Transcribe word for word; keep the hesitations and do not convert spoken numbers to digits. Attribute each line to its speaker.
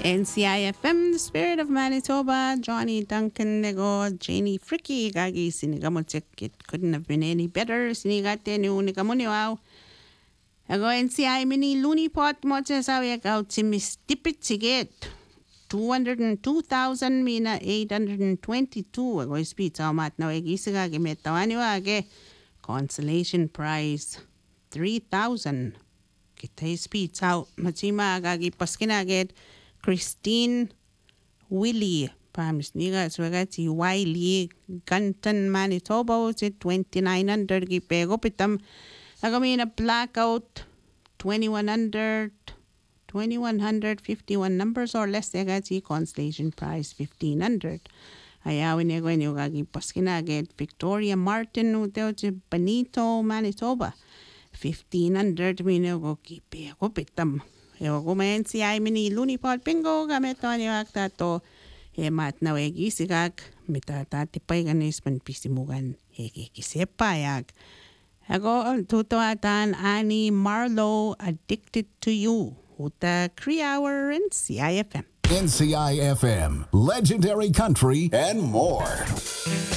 Speaker 1: N C I F M, the spirit of Manitoba, Johnny Duncan, nego Janie Fricky, gagi sinigamotek. It couldn't have been any better. Sinigate ni unigamunio. Ago N C I mini loony pot moches awyak out simis tipit siget. two hundred two thousand mina eight hundred twenty-two. Ago speech au mat na wegisiga gemetawaniwage. Consolation prize three thousand. Kita speech out matima gagi paskinaget. Christine Willie, Pams Niga, Swagati Wiley, Gunton, Manitoba, twenty-nine hundred, Gipego Pitam, Agamina Blackout, twenty-one hundred, twenty-one hundred fifty-one numbers or less, Egati Constellation Prize, fifteen hundred. Ayawin ego en yugagi paskinaget, Victoria Martin, Uteoche Benito, Manitoba, fifteen hundred, Minego Gipego Pitam. Ewa kumain si ay mini lunipod pingo gamit to niyo aktato e mat na wegi sigag mitata tipay ganis man pisimugan e kikisepayak. Ako tuto atan Annie Marlowe, Addicted to You, uta three hour in C I F M.
Speaker 2: N C I F M, legendary country and more.